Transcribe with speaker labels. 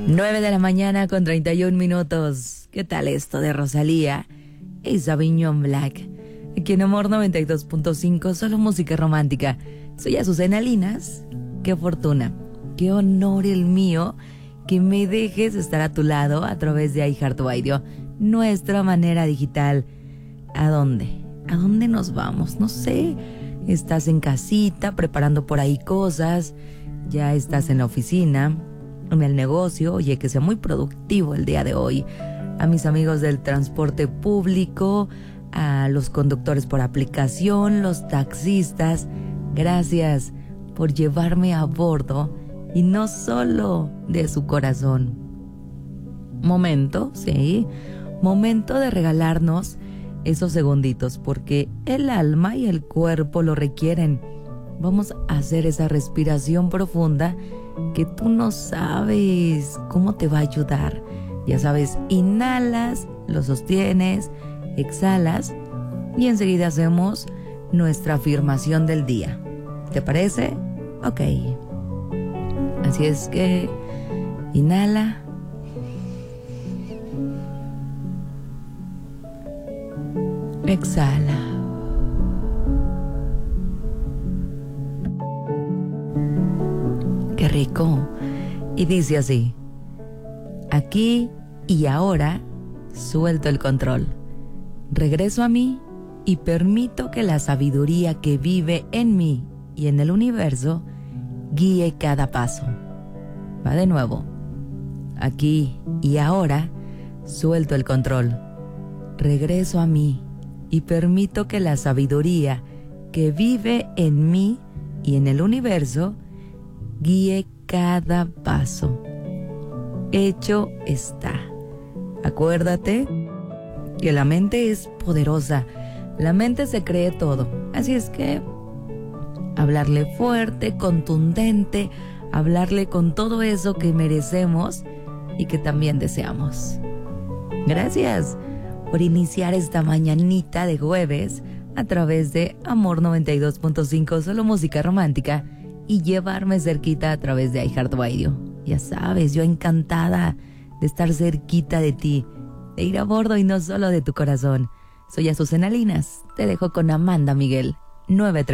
Speaker 1: 9 de la mañana con 31 minutos. ¿Qué tal esto de Rosalía y Sauvignon Black? Aquí en Amor 92.5, solo música romántica. Soy Azucena Linas. Qué fortuna, qué honor el mío que me dejes estar a tu lado a través de iHeartRadio, nuestra manera digital. ¿A dónde? ¿A dónde nos vamos? No sé. Estás en casita preparando por ahí cosas, ya estás en la oficina, en el negocio. Oye, que sea muy productivo el día de hoy. A mis amigos del transporte público, a los conductores por aplicación, los taxistas, gracias por llevarme a bordo y no solo de su corazón. Momento, sí, momento de regalarnos esos segunditos, porque el alma y el cuerpo lo requieren. Vamos a hacer esa respiración profunda que tú no sabes cómo te va a ayudar. Ya sabes, inhalas, lo sostienes, exhalas y enseguida hacemos nuestra afirmación del día. ¿Te parece? Ok. Así es que inhala. Exhala. Qué rico. Y dice así: aquí y ahora suelto el control. Regreso a mí y permito que la sabiduría que vive en mí y en el universo guíe cada paso. Va de nuevo. Aquí y ahora suelto el control. Regreso a mí y permito que la sabiduría que vive en mí y en el universo guíe cada paso. Hecho está. Acuérdate que la mente es poderosa. La mente se cree todo. Así es que hablarle fuerte, contundente, hablarle con todo eso que merecemos y que también deseamos. Gracias por iniciar esta mañanita de jueves a través de Amor 92.5, solo música romántica, y llevarme cerquita a través de iHeartRadio. Ya sabes, yo encantada de estar cerquita de ti, de ir a bordo y no solo de tu corazón. Soy Azucena Linas, te dejo con Amanda Miguel, 9:30.